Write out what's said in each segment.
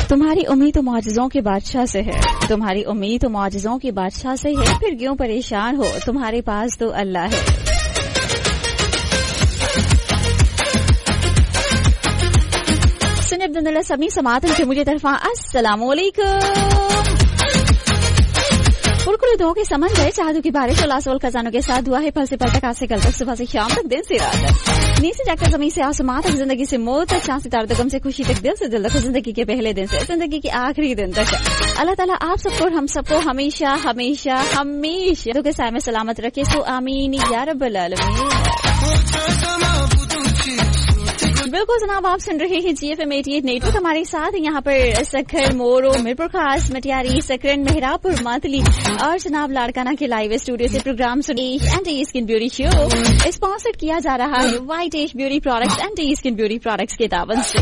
تمہاری امید تو معجزوں کے بادشاہ سے ہے، تمہاری امید تو معجزوں کے بادشاہ سے ہے، پھر کیوں پریشان ہو، تمہارے پاس تو اللہ ہے۔ سن عبد اللہ سمی سماعتن سے مجھے طرفاں السلام علیکم۔ پرکل دعاؤں کے سمندر، چاہدوں کی بارش اور لاسول خزانوں کے ساتھ دعا ہے پل سے پل تک، آج سے کل تک، صبح سے شام تک، دن سے رات تک، نیچے جا کر زمین سے آسمان تک، زندگی سے موت تک، چاند ستاروں تک، غم سے خوشی تک، دل سے دل تک، زندگی کے پہلے دن سے زندگی کے آخری دن تک۔ اللہ تعالیٰ آپ سب کو اور ہم سب کو ہمیشہ ہمیشہ ہمیشہ کے سائے میں سلامت رکھے، سو آمین یا رب العالمین۔ بالکل جناب، آپ سن رہے ہیں جی ایف ایم 88 نیٹورک، ہمارے ساتھ یہاں پر سکھر، مورو، میرپور خاص، مٹیاری، سکرن، مہراب پور، ماتلی اور جناب لاڑکانہ کے لائیو اسٹوڈیو سے پروگرام اینٹی اسکن بیوٹی شو اسپانسر کیا جا رہا ہے white age beauty products, anti skin beauty products کے تعاون سے۔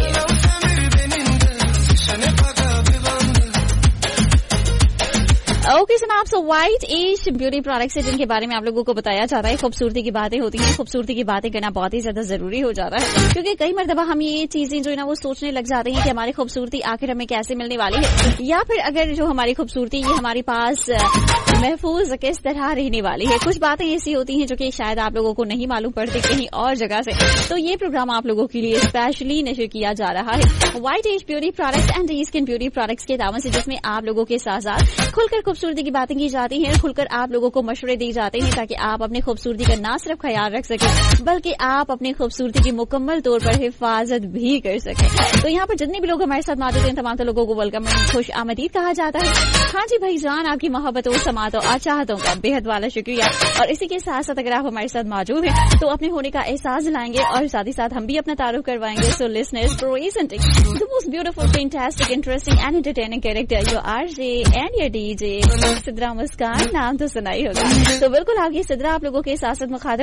اوکے جناب، سو وائٹ ایج بیوٹی پروڈکٹس جن کے بارے میں آپ لوگوں کو بتایا جاتا ہے، خوبصورتی کی باتیں ہوتی ہیں، خوبصورتی کی باتیں کرنا بہت ہی زیادہ ضروری ہو جاتا ہے، کیونکہ کئی مرتبہ ہم یہ چیزیں جو ہے نا وہ سوچنے لگ جاتے ہیں کہ ہماری خوبصورتی آخر ہمیں کیسے ملنے والی ہے، یا پھر اگر جو ہماری خوبصورتی یہ ہمارے پاس محفوظ کس طرح رہنے والی ہے۔ کچھ باتیں ایسی ہوتی ہیں جو کہ شاید آپ لوگوں کو نہیں معلوم پڑتی کہیں اور جگہ سے، تو یہ پروگرام آپ لوگوں کے لیے اسپیشلی نشر کیا جا رہا ہے white age beauty products and skin beauty products کے تعاون سے، جس میں آپ لوگوں کے ساتھ ساتھ کھل کر خوبصورتی کی باتیں کی جاتی ہیں، کھل کر آپ لوگوں کو مشورے دی جاتے ہیں تاکہ آپ اپنی خوبصورتی کا نہ صرف خیال رکھ سکیں بلکہ آپ اپنی خوبصورتی کی مکمل طور پر حفاظت بھی کر سکیں۔ تو یہاں پر جتنے بھی لوگ ہمارے ساتھ موجود ہیں تمام لوگوں کو ویلکم، خوش آمدید کہا جاتا ہے۔ ہاں جی بھائی جان، آپ کی محبت اور سماعت اور چاہتوں کا بےحد والا شکریہ، اور اسی کے ساتھ ساتھ اگر آپ ہمارے ساتھ موجود ہیں تو اپنے ہونے کا احساس دلائیں گے اور ساتھ ہی ساتھ ہم بھی اپنا تعارف کروائیں گے۔ سو listeners presenting the most beautiful, fantastic, interesting and entertaining character, your RJ and your DJ Sidra مسکان، نام تو سنا ہی ہوگا۔ تو بالکل آگے سدرا آپ لوگوں کے ساتھ ساتھ مخاطب